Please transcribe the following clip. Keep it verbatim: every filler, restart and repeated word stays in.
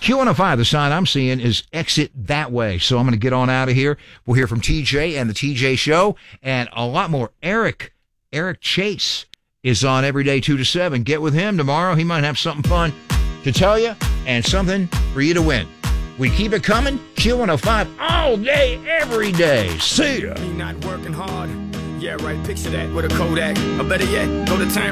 Q one oh five, the sign I'm seeing is exit that way. So I'm going to get on out of here. We'll hear from T J and the T J Show and a lot more. Eric, Eric Chase is on every day two to seven. Get with him tomorrow. He might have something fun to tell you and something for you to win. We keep it coming. Q one oh five all day, every day. See ya. Me not working hard. Yeah, right. Picture that with a Kodak. Or better yet, go to time.